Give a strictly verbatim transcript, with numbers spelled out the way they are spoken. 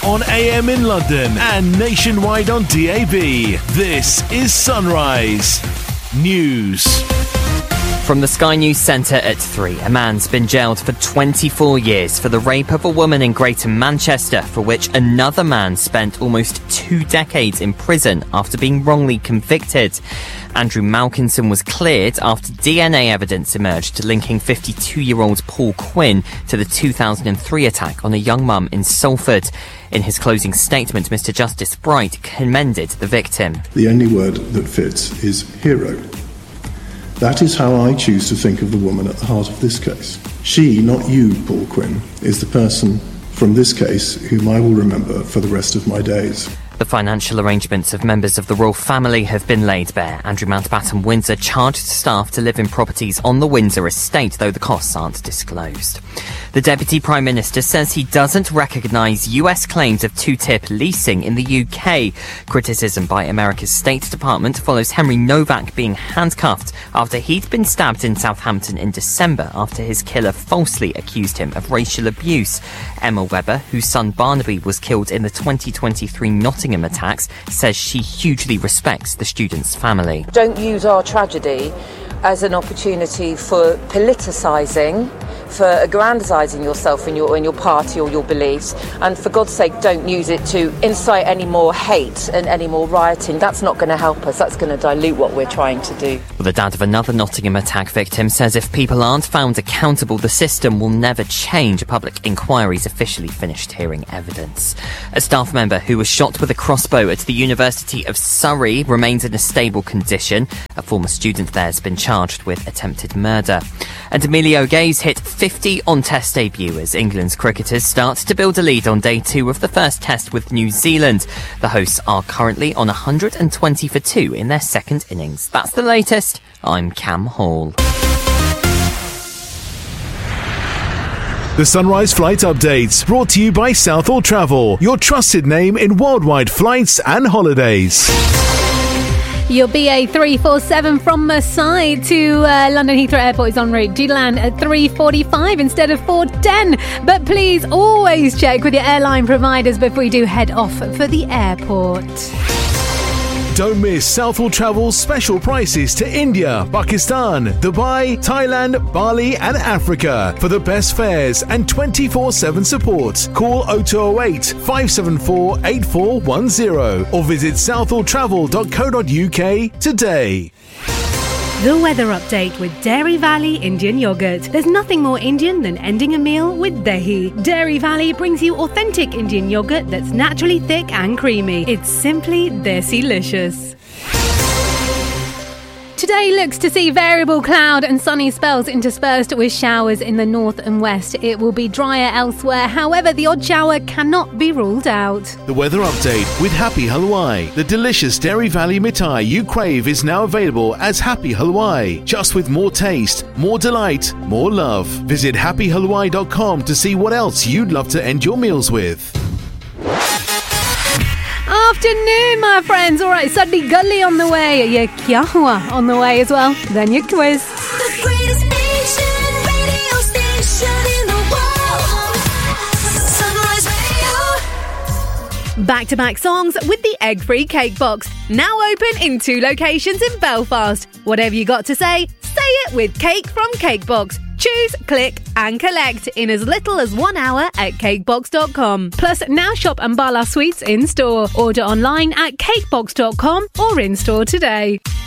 on A M in London and nationwide on D A B. This is Sunrise News. From the Sky News Centre at three, a man's been jailed for twenty-four years for the rape of a woman in Greater Manchester, for which another man spent almost two decades in prison after being wrongly convicted. Andrew Malkinson was cleared after D N A evidence emerged linking fifty-two-year-old Paul Quinn to the two thousand three attack on a young mum in Salford. In his closing statement, Mr Justice Bright commended the victim. The only word that fits is hero. That is how I choose to think of the woman at the heart of this case. She, not you, Paul Quinn, is the person from this case whom I will remember for the rest of my days. The financial arrangements of members of the royal family have been laid bare. Andrew Mountbatten Windsor charged staff to live in properties on the Windsor estate, though the costs aren't disclosed. The Deputy Prime Minister says he doesn't recognise U S claims of two-tier policing in the U K. Criticism by America's State Department follows Henry Novak being handcuffed after he'd been stabbed in Southampton in December after his killer falsely accused him of racial abuse. Emma Webber, whose son Barnaby was killed in the twenty twenty-three Nottingham attacks, says she hugely respects the student's family. Don't use our tragedy as an opportunity for politicising, for aggrandising yourself and your, and your party or your beliefs, and for God's sake don't use it to incite any more hate and any more rioting. That's not going to help us, that's going to dilute what we're trying to do. Well, the dad of another Nottingham attack victim says if people aren't found accountable, the system will never change. A public inquiry's officially finished hearing evidence. A staff member who was shot with a crossbow at the University of Surrey remains in a stable condition. A former student there has been charged with attempted murder. And Emilio Gay's hit fifty on Test debut as England's cricketers start to build a lead on day two of the first Test with New Zealand. The hosts are currently on one hundred twenty for two in their second innings. That's the latest. I'm Cam Hall. The Sunrise Flight Updates, brought to you by Southall Travel, your trusted name in worldwide flights and holidays. Your B A three forty-seven from Marseille to uh, London Heathrow Airport is en route. Due to land at three forty-five instead of four ten. But please always check with your airline providers before you do head off for the airport. Don't miss Southall Travel's special prices to India, Pakistan, Dubai, Thailand, Bali and Africa. For the best fares and twenty-four seven support, call oh two oh eight, five seven four, eight four one oh or visit southall travel dot co dot uk today. The weather update with Dairy Valley Indian Yogurt. There's nothing more Indian than ending a meal with dahi. Dairy Valley brings you authentic Indian yogurt that's naturally thick and creamy. It's simply desi-licious. Today looks to see variable cloud and sunny spells interspersed with showers in the north and west. It will be drier elsewhere, however the odd shower cannot be ruled out. The weather update with Happy Halwai. The delicious Dairy Valley mithai you crave is now available as Happy Halwai, just with more taste, more delight, more love. Visit happy halwai dot com to see what else you'd love to end your meals with. Afternoon, my friends. All right, Suddenly Gully on the way. Your Kya Hua on the way as well. Then your quiz. The greatest nation, radio station in the world. Sunrise Radio. Back-to-back songs with the egg-free cake box. Now open in two locations in Belfast. Whatever you got to say, say it with Cake from Cakebox. Choose, click and collect in as little as one hour at cakebox dot com. Plus, now shop Ambala Sweets in store. Order online at cakebox dot com or in store today.